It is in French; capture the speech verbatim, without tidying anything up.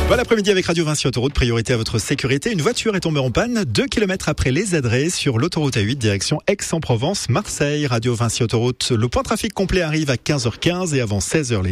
Bon après-midi avec Radio Vinci Autoroute, priorité à votre sécurité. Une voiture est tombée en panne deux kilomètres après les Adrets sur l'autoroute A huit, direction Aix-en-Provence, Marseille. Radio Vinci Autoroute, le point trafic complet arrive à quinze heures quinze et avant seize heures.